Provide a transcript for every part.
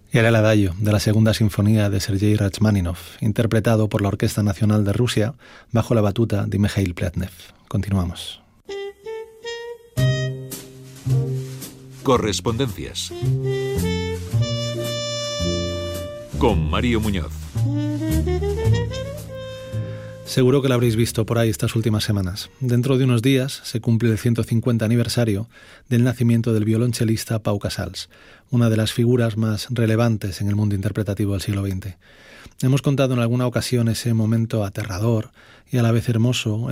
Era el adagio de la segunda sinfonía de Sergei Rachmaninoff, interpretado por la Orquesta Nacional de Rusia bajo la batuta de Mikhail Pletnev. Continuamos. Correspondencias. Con Mario Muñoz. Seguro que lo habréis visto por ahí estas últimas semanas. Dentro de unos días se cumple el 150 aniversario del nacimiento del violonchelista Pau Casals, una de las figuras más relevantes en el mundo interpretativo del siglo XX. Hemos contado en alguna ocasión ese momento aterrador y a la vez hermoso en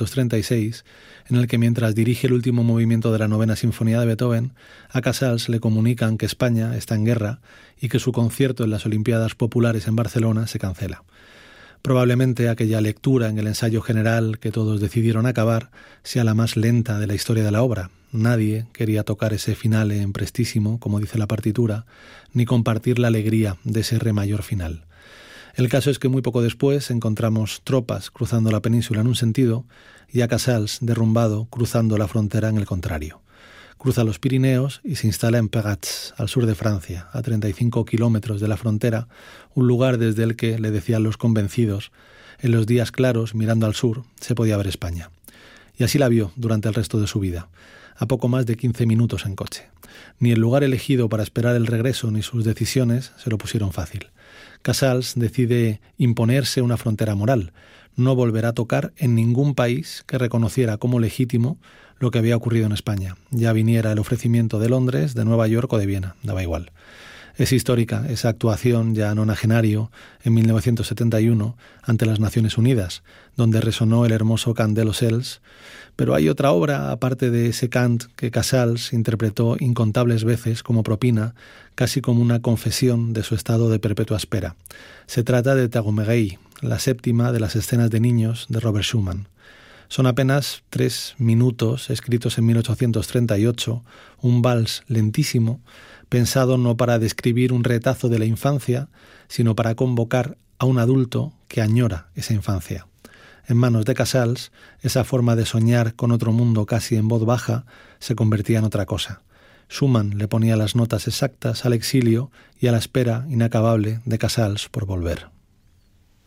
1936, en el que mientras dirige el último movimiento de la novena sinfonía de Beethoven, a Casals le comunican que España está en guerra y que su concierto en las Olimpiadas Populares en Barcelona se cancela. Probablemente aquella lectura en el ensayo general que todos decidieron acabar sea la más lenta de la historia de la obra. Nadie quería tocar ese finale en prestísimo, como dice la partitura, ni compartir la alegría de ese re mayor final. El caso es que muy poco después encontramos tropas cruzando la península en un sentido y a Casals derrumbado cruzando la frontera en el contrario. Cruza los Pirineos y se instala en Pérgatz, al sur de Francia, a 35 kilómetros de la frontera, un lugar desde el que, le decían los convencidos, en los días claros, mirando al sur, se podía ver España. Y así la vio durante el resto de su vida, a poco más de 15 minutos en coche. Ni el lugar elegido para esperar el regreso ni sus decisiones se lo pusieron fácil. Casals decide imponerse una frontera moral. No volverá a tocar en ningún país que reconociera como legítimo lo que había ocurrido en España. Ya viniera el ofrecimiento de Londres, de Nueva York o de Viena, daba igual. Es histórica esa actuación ya nonagenario en 1971 ante las Naciones Unidas, donde resonó el hermoso cant de los Cels, pero hay otra obra, aparte de ese cant, que Casals interpretó incontables veces como propina, casi como una confesión de su estado de perpetua espera. Se trata de Tagomeguei, la séptima de las escenas de niños de Robert Schumann. Son apenas 3 minutos, escritos en 1838, un vals lentísimo, pensado no para describir un retazo de la infancia, sino para convocar a un adulto que añora esa infancia. En manos de Casals, esa forma de soñar con otro mundo casi en voz baja se convertía en otra cosa. Schumann le ponía las notas exactas al exilio y a la espera inacabable de Casals por volver.